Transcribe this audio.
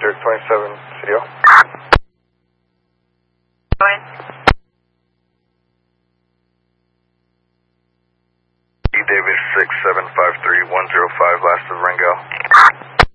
Dirk 27, CDO. Davis 6753-105, last of Rangel.